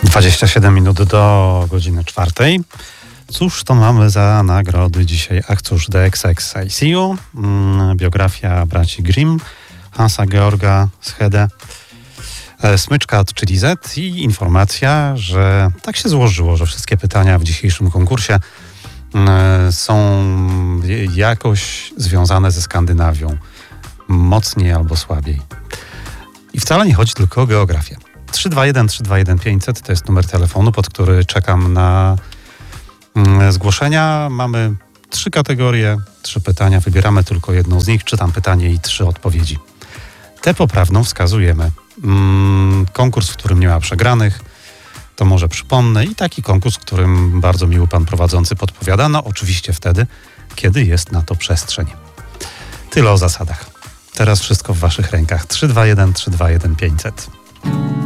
27 minut do godziny 4. Cóż to mamy za nagrody dzisiaj? Ach cóż, The XX I See You, biografia braci Grimm, Hansa Georga Schede, smyczka od Chili Z i informacja, że tak się złożyło, że wszystkie pytania w dzisiejszym konkursie są jakoś związane ze Skandynawią. Mocniej albo słabiej. I wcale nie chodzi tylko o geografię. 321 500 to jest numer telefonu, pod który czekam na zgłoszenia. Mamy 3 kategorie, 3 pytania. Wybieramy tylko jedną z nich. Czytam pytanie i 3 odpowiedzi. Tę poprawną wskazujemy. Konkurs, w którym nie ma przegranych, to może przypomnę. I taki konkurs, w którym bardzo miły pan prowadzący podpowiada. No oczywiście wtedy, kiedy jest na to przestrzeń. Tyle o zasadach. Teraz wszystko w waszych rękach. 321 500.